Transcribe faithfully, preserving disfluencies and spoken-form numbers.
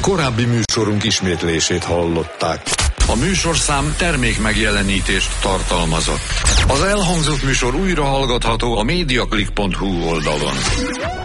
Korábbi műsorunk ismétlését hallották. A műsorszám termék megjelenítést tartalmazott. Az elhangzott műsor újra hallgatható a mediaclick pont hu oldalon.